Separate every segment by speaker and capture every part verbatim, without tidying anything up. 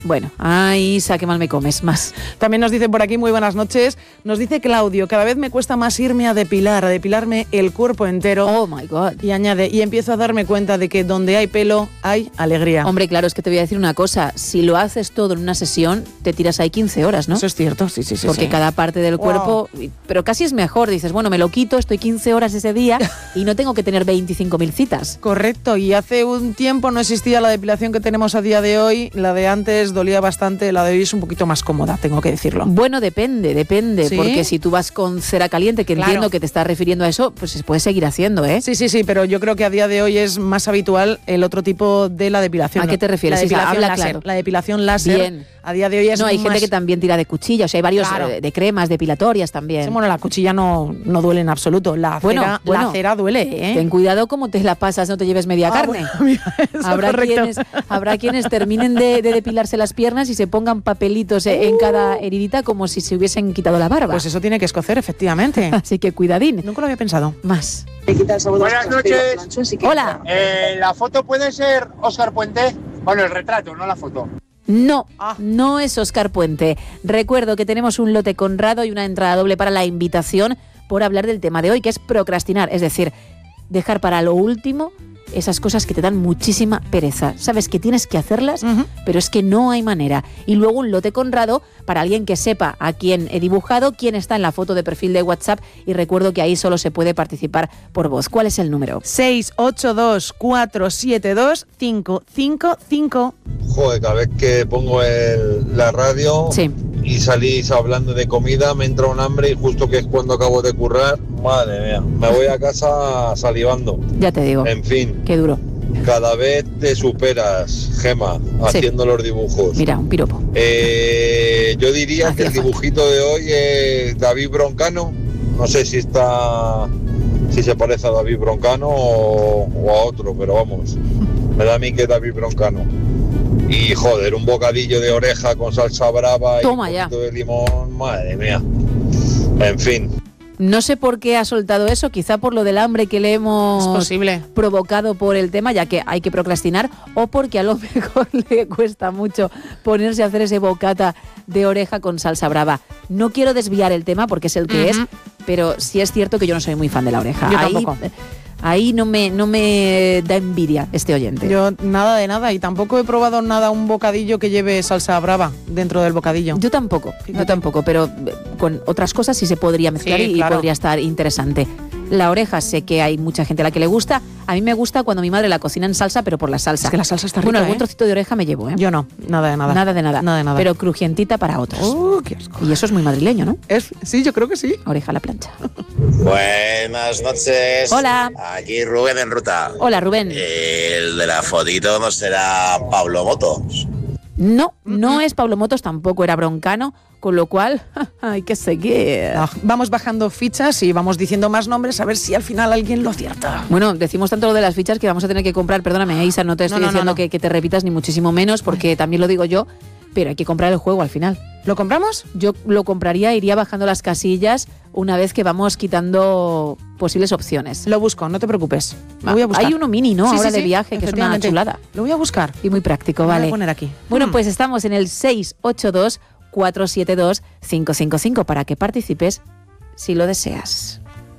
Speaker 1: Bueno, ay, Isa, qué mal me comes, más.
Speaker 2: También nos dice por aquí, muy buenas noches, nos dice Claudio, cada vez me cuesta más irme a depilar, a depilarme el cuerpo entero.
Speaker 1: Oh, my God.
Speaker 2: Y añade, y empiezo a darme cuenta de que donde hay pelo, hay alegría.
Speaker 1: Hombre, claro, es que te voy a decir una cosa, si lo haces todo en una sesión, te tiras ahí quince horas, ¿no?
Speaker 2: Eso es cierto, sí, sí, sí.
Speaker 1: Porque
Speaker 2: sí.
Speaker 1: cada parte del cuerpo, wow. Pero casi es mejor, dices, bueno, me lo quito, estoy quince horas ese día y no tengo que tener veinticinco mil citas.
Speaker 2: Correcto, y hace un tiempo no existía la depilación que tenemos a día de hoy, la de antes dolía bastante, la de hoy es un poquito más cómoda, tengo que decirlo.
Speaker 1: Bueno, depende, depende,
Speaker 2: ¿Sí?
Speaker 1: Porque si tú vas con cera caliente, que
Speaker 2: claro.
Speaker 1: entiendo que te estás refiriendo a eso, pues se puede seguir haciendo, ¿eh?
Speaker 2: Sí, sí, sí, pero yo creo que a día de hoy es más habitual el otro tipo de la depilación.
Speaker 1: ¿A qué te refieres?
Speaker 2: La depilación
Speaker 1: Habla
Speaker 2: láser.
Speaker 1: claro.
Speaker 2: La depilación láser.
Speaker 1: Bien.
Speaker 2: A día de hoy es
Speaker 1: No, hay
Speaker 2: más...
Speaker 1: gente que también tira de cuchilla, o sea, hay varios
Speaker 2: claro.
Speaker 1: eh, de cremas depilatorias también.
Speaker 2: Sí, bueno, la cuchilla no, no duele en absoluto, la cera,
Speaker 1: bueno, bueno,
Speaker 2: la cera duele, ¿eh?
Speaker 1: Ten cuidado cómo te la pasas, no te lleves media
Speaker 2: ah,
Speaker 1: carne.
Speaker 2: Bueno, mira, eso
Speaker 1: habrá, quienes, habrá quienes terminen de, de depilarse las piernas y se pongan papelitos uh. en cada heridita como si se hubiesen quitado la barba.
Speaker 2: Pues eso tiene que escocer, efectivamente.
Speaker 1: Así que cuidadín.
Speaker 2: Nunca lo había pensado.
Speaker 1: Más.
Speaker 3: Buenas noches.
Speaker 1: Hola.
Speaker 3: Eh, ¿La foto puede ser Óscar Puente? Bueno, el retrato, no la foto.
Speaker 1: No, ah. no es Óscar Puente. Recuerdo que tenemos un lote Conrado y una entrada doble para la invitación por hablar del tema de hoy, que es procrastinar, es decir, dejar para lo último esas cosas que te dan muchísima pereza. Sabes que tienes que hacerlas, uh-huh. pero es que no hay manera. Y luego un lote Conrado para alguien que sepa a quién he dibujado, quién está en la foto de perfil de WhatsApp, y recuerdo que ahí solo se puede participar por voz. ¿Cuál es el número?
Speaker 2: seis ocho dos cuatro siete dos cinco cinco cinco.
Speaker 4: Joder, cada vez que pongo el, la radio
Speaker 1: sí.
Speaker 4: y salís hablando de comida, me entra un hambre y justo que es cuando acabo de currar, madre mía, me voy a casa salivando.
Speaker 1: Ya te digo.
Speaker 4: En fin.
Speaker 1: Qué duro.
Speaker 4: Cada vez te superas, Gema, sí. haciendo los dibujos.
Speaker 1: Mira, un piropo.
Speaker 4: Eh, yo diría Hacía que el falta. dibujito de hoy es David Broncano. No sé si está, si se parece a David Broncano o, o a otro, pero vamos, me da a mí que es David Broncano. Y joder, un bocadillo de oreja con salsa brava
Speaker 1: Toma
Speaker 4: y un
Speaker 1: ya.
Speaker 4: poquito de limón, madre mía. En fin.
Speaker 1: No sé por qué ha soltado eso, quizá por lo del hambre que le hemos
Speaker 2: es posible.
Speaker 1: provocado por el tema, ya que hay que procrastinar, o porque a lo mejor le cuesta mucho ponerse a hacer ese bocata de oreja con salsa brava. No quiero desviar el tema porque es el que uh-huh. es, pero sí es cierto que yo no soy muy fan de la oreja.
Speaker 2: Yo
Speaker 1: Ahí,
Speaker 2: tampoco.
Speaker 1: Ahí no me, no me da envidia este oyente.
Speaker 2: Yo nada de nada, y tampoco he probado nada un bocadillo que lleve salsa brava dentro del bocadillo.
Speaker 1: Yo tampoco, Fíjate. yo tampoco, pero con otras cosas sí se podría mezclar sí, y claro. podría estar interesante. La oreja sé que hay mucha gente a la que le gusta. A mí me gusta cuando mi madre la cocina en salsa, pero por la salsa.
Speaker 2: Es que la salsa está rica,
Speaker 1: Bueno, algún
Speaker 2: ¿eh?
Speaker 1: trocito de oreja me llevo, ¿eh?
Speaker 2: Yo no, nada de nada.
Speaker 1: Nada de nada.
Speaker 2: Nada de nada.
Speaker 1: Pero crujientita para otros.
Speaker 2: ¡Oh, qué asco!
Speaker 1: Y eso es muy madrileño, ¿no?
Speaker 2: Es, sí, yo creo que sí.
Speaker 1: Oreja a la plancha.
Speaker 5: Buenas noches.
Speaker 1: Hola.
Speaker 5: Aquí Rubén en ruta.
Speaker 1: Hola, Rubén.
Speaker 5: El de la fotito no será Pablo Motos.
Speaker 1: No, no mm-hmm. es Pablo Motos, tampoco era Broncano, con lo cual hay que seguir.
Speaker 2: No, vamos bajando fichas y vamos diciendo más nombres a ver si al final alguien lo acierta.
Speaker 1: Bueno, decimos tanto lo de las fichas que vamos a tener que comprar, perdóname, Isa, no te estoy no, no, diciendo no, no. Que, que te repitas ni muchísimo menos, porque Ay. también lo digo yo, pero hay que comprar el juego al final.
Speaker 2: ¿Lo compramos?
Speaker 1: Yo lo compraría, iría bajando las casillas una vez que vamos quitando posibles opciones.
Speaker 2: Lo busco, no te preocupes. Lo voy a buscar.
Speaker 1: Hay uno mini, ¿no?
Speaker 2: Sí,
Speaker 1: Ahora
Speaker 2: sí,
Speaker 1: de
Speaker 2: sí,
Speaker 1: viaje, que es una chulada.
Speaker 2: Lo voy a buscar.
Speaker 1: Y muy práctico,
Speaker 2: lo
Speaker 1: vale.
Speaker 2: Voy a poner aquí.
Speaker 1: Bueno,
Speaker 2: hmm.
Speaker 1: pues estamos en el seis ocho dos cuatro siete dos cinco cinco cinco para que participes si lo deseas.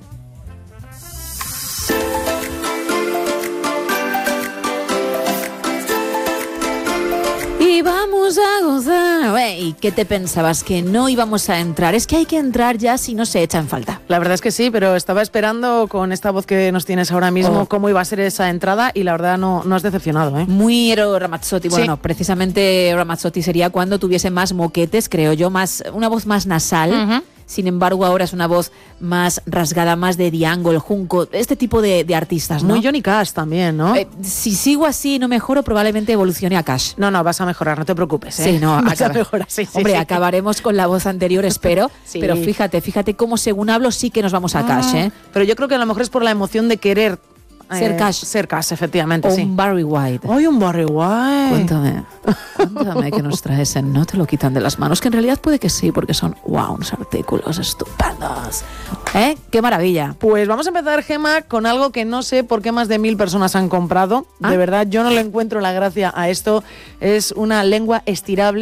Speaker 1: Y vamos a gozar. Wey, ¿qué te pensabas? ¿Que no íbamos a entrar? Es que hay que entrar ya si no se echa en falta.
Speaker 2: La verdad es que sí, pero estaba esperando con esta voz que nos tienes ahora mismo oh. cómo iba a ser esa entrada y la verdad no, no has decepcionado, ¿eh?
Speaker 1: Muy Eero Ramazzotti. Bueno, sí. no, precisamente Eero Ramazzotti sería cuando tuviese más moquetes, creo yo, más una voz más nasal. Uh-huh. Sin embargo, ahora es una voz más rasgada, más de Diango, el Junco, este tipo de, de artistas, ¿no?
Speaker 2: Muy Johnny Cash también, ¿no?
Speaker 1: Eh, si sigo así y no mejoro, probablemente evolucione a Cash.
Speaker 2: No, no, vas a mejorar, no te preocupes, ¿eh?
Speaker 1: Sí, no,
Speaker 2: vas
Speaker 1: acaba...
Speaker 2: a mejorar, sí, sí.
Speaker 1: Hombre,
Speaker 2: sí.
Speaker 1: acabaremos con la voz anterior, espero,
Speaker 2: sí.
Speaker 1: pero fíjate, fíjate cómo según hablo sí que nos vamos a Cash, ¿eh?
Speaker 2: Pero yo creo que a lo mejor es por la emoción de querer
Speaker 1: ser
Speaker 2: eh,
Speaker 1: Cash.
Speaker 2: Ser Cash, efectivamente,
Speaker 1: o
Speaker 2: sí.
Speaker 1: un Barry White.
Speaker 2: ¡Ay, un Barry White!
Speaker 1: Cuéntame, cuéntame que nos traes en No te lo quitan de las manos, que en realidad puede que sí, porque son, wow, unos artículos estupendos. ¿Eh? ¡Qué maravilla!
Speaker 2: Pues vamos a empezar, Gema, con algo que no sé por qué más de mil personas han comprado. ¿Ah? De verdad, yo no le encuentro la gracia a esto. Es una lengua estirable